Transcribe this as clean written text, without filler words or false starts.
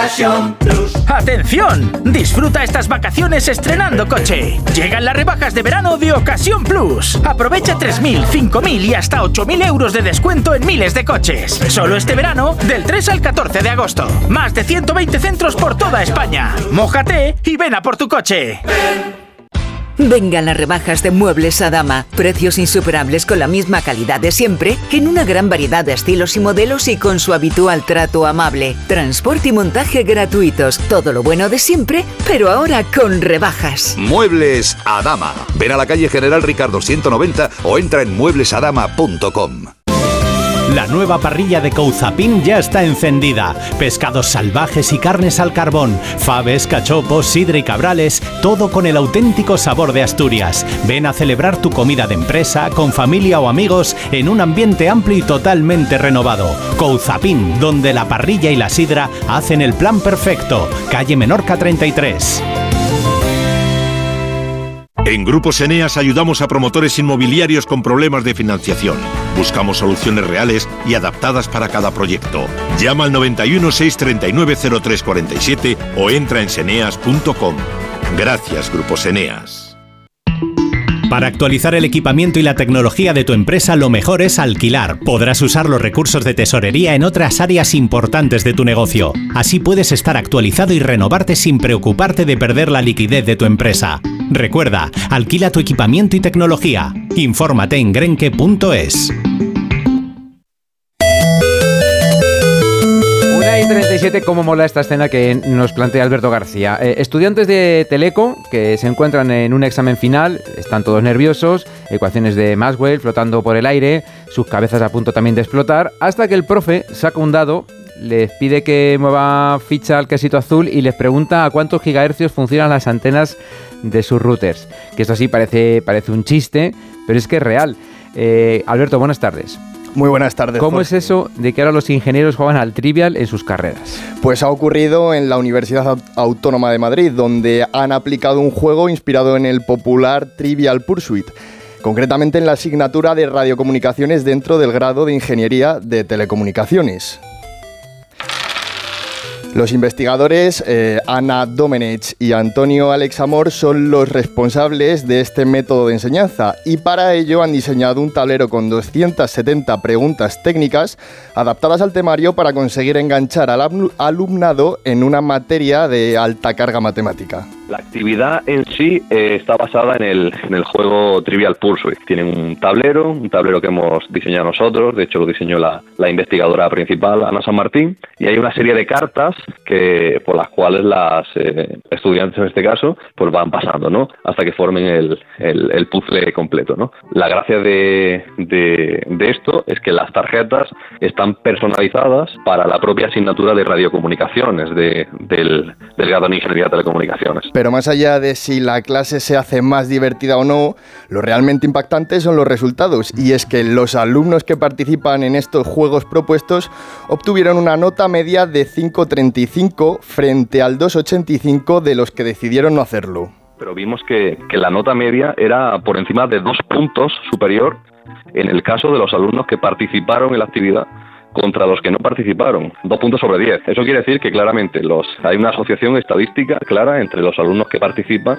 Ocasión Plus. ¡Atención! Disfruta estas vacaciones estrenando coche. Llegan las rebajas de verano de Ocasión Plus. Aprovecha 3.000, 5.000 y hasta 8.000 euros de descuento en miles de coches. Solo este verano, del 3 al 14 de agosto. Más de 120 centros por toda España. Mójate y ven a por tu coche. Vengan las rebajas de Muebles Adama. Precios insuperables con la misma calidad de siempre, en una gran variedad de estilos y modelos y con su habitual trato amable. Transporte y montaje gratuitos. Todo lo bueno de siempre, pero ahora con rebajas. Muebles Adama. Ven a la calle General Ricardo 190 o entra en mueblesadama.com. La nueva parrilla de Couzapin ya está encendida. Pescados salvajes y carnes al carbón, faves, cachopos, sidra y cabrales, todo con el auténtico sabor de Asturias. Ven a celebrar tu comida de empresa, con familia o amigos, en un ambiente amplio y totalmente renovado. Couzapin, donde la parrilla y la sidra hacen el plan perfecto. Calle Menorca 33. En Grupos Eneas ayudamos a promotores inmobiliarios con problemas de financiación. Buscamos soluciones reales y adaptadas para cada proyecto. Llama al 91 639 0347 o entra en seneas.com. Gracias, Grupos Eneas. Para actualizar el equipamiento y la tecnología de tu empresa, lo mejor es alquilar. Podrás usar los recursos de tesorería en otras áreas importantes de tu negocio. Así puedes estar actualizado y renovarte sin preocuparte de perder la liquidez de tu empresa. Recuerda, alquila tu equipamiento y tecnología. Infórmate en grenke.es. 1:37, cómo mola esta escena que nos plantea Alberto García. Estudiantes de Teleco que se encuentran en un examen final, están todos nerviosos, ecuaciones de Maxwell flotando por el aire, sus cabezas a punto también de explotar, hasta que el profe saca un dado, les pide que mueva ficha al quesito azul y les pregunta a cuántos gigahercios funcionan las antenas de sus routers. Que esto sí parece un chiste, pero es que es real. Alberto, buenas tardes. Muy buenas tardes. ¿Cómo Jorge? es eso de que ahora los ingenieros juegan al Trivial en sus carreras? Pues ha ocurrido en la Universidad Autónoma de Madrid, donde han aplicado un juego inspirado en el popular Trivial Pursuit, concretamente en la asignatura de radiocomunicaciones dentro del grado de Ingeniería de Telecomunicaciones. Los investigadores Ana Domenech y Antonio Alex Amor son los responsables de este método de enseñanza y para ello han diseñado un tablero con 270 preguntas técnicas adaptadas al temario para conseguir enganchar al alumnado en una materia de alta carga matemática. La actividad en sí está basada en el juego Trivial Pursuit. Tienen un tablero que hemos diseñado nosotros, de hecho lo diseñó la investigadora principal, Ana San Martín, y hay una serie de cartas por las cuales las estudiantes en este caso pues van pasando, ¿no? Hasta que formen el puzzle completo, ¿no? La gracia de esto es que las tarjetas están personalizadas para la propia asignatura de radiocomunicaciones del grado de Ingeniería de Telecomunicaciones. Pero más allá de si la clase se hace más divertida o no, lo realmente impactante son los resultados, y es que los alumnos que participan en estos juegos propuestos obtuvieron una nota media de 5,35 frente al 2,85 de los que decidieron no hacerlo. Pero vimos que la nota media era por encima de 2 puntos superior en el caso de los alumnos que participaron en la actividad contra los que no participaron, 2 puntos sobre 10. Eso quiere decir que claramente hay una asociación estadística clara entre los alumnos que participan